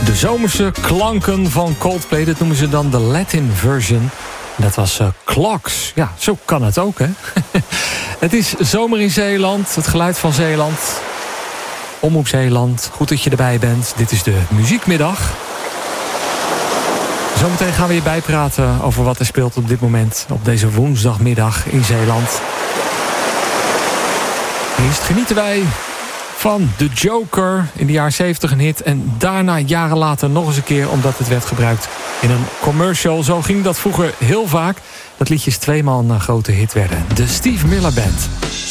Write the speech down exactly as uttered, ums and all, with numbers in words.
De zomerse klanken van Coldplay, dat noemen ze dan de Latin version. Dat was uh, Clocks. Ja, zo kan het ook, hè? Het is zomer in Zeeland, het geluid van Zeeland. Omroep Zeeland, goed dat je erbij bent. Dit is de Muziekmiddag. Zometeen gaan we je bijpraten over wat er speelt op dit moment, op deze woensdagmiddag in Zeeland. Eerst genieten wij van The Joker, in de jaren zeventig een hit. En daarna jaren later nog eens een keer, omdat het werd gebruikt in een commercial. Zo ging dat vroeger heel vaak, dat liedjes tweemaal een grote hit werden. De Steve Miller Band.